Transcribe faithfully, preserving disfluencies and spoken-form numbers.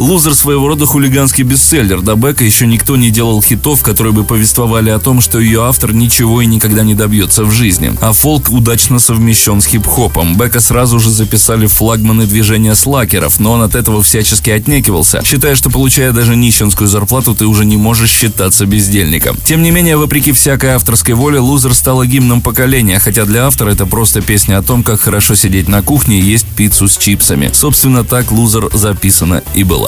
«Лузер» своего рода хулиганский бестселлер. До Бека еще никто не делал хитов, которые бы повествовали о том, что ее автор ничего и никогда не добьется в жизни. А фолк удачно совмещен с хип-хопом. Бека сразу же записали в флагманы движения слакеров, но он от этого всячески отнекивался, считая, что, получая даже нищенскую зарплату, ты уже не можешь считаться бездельником. Тем не менее, вопреки всякой авторской воле, «Лузер» стала гимном поколения, хотя для автора это просто песня о том, как хорошо сидеть на кухне и есть пиццу с чипсами. Собственно, так «Лузер» записана и была.